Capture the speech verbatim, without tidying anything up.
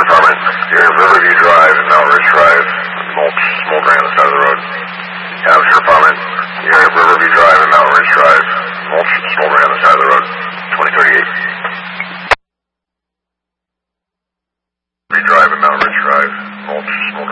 Department. You're at Riverview Drive and Mount Ridge Drive. Mulch smoldering on the side of the road. Hampshire Department. You're at Riverview Drive and Mount Ridge Drive. Mulch smoldering on the side of the road. twenty thirty-eight.